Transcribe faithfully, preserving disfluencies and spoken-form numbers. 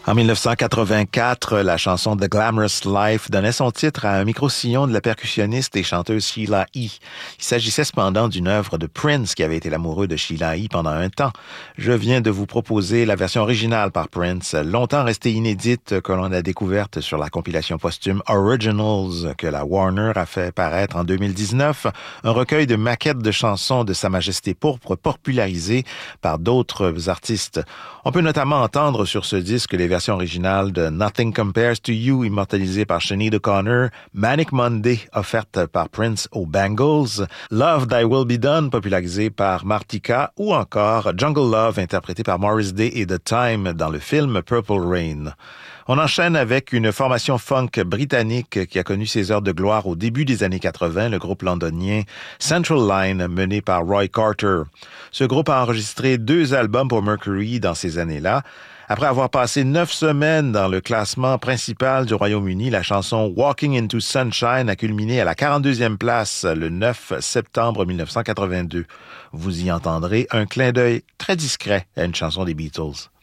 En dix-neuf cent quatre-vingt-quatre, la chanson The Glamorous Life donnait son titre à un micro-sillon de la percussionniste et chanteuse Sheila E. Il s'agissait cependant d'une œuvre de Prince qui avait été l'amoureux de Sheila E. pendant un temps. Je viens de vous proposer la version originale par Prince, longtemps restée inédite, que l'on a découverte sur la compilation posthume Originals que la Warner a fait paraître en deux mille dix-neuf, un recueil de maquettes de chansons de Sa Majesté Pourpre popularisées par d'autres artistes. On peut notamment entendre sur ce disque les versions originales de Nothing Compares to You, immortalisée par Sinead O'Connor, Manic Monday, offerte par Prince aux Bangles, Love Thy Will Be Done, popularisée par Martika, ou encore Jungle Love, interprétée par Morris Day et The Time dans le film Purple Rain. On enchaîne avec une formation funk britannique qui a connu ses heures de gloire au début des années quatre-vingt, le groupe londonien Central Line, mené par Roy Carter. Ce groupe a enregistré deux albums pour Mercury dans ces années-là. Après avoir passé neuf semaines dans le classement principal du Royaume-Uni, la chanson Walking into Sunshine a culminé à la quarante-deuxième place le neuf septembre mille neuf cent quatre-vingt-deux. Vous y entendrez un clin d'œil très discret à une chanson des Beatles.